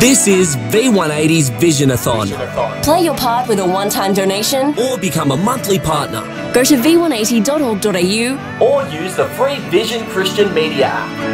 This is V180's Visionathon. Play your part with a one-time donation Or become a monthly partner. Go to v180.org.au or use the free Vision Christian Media app.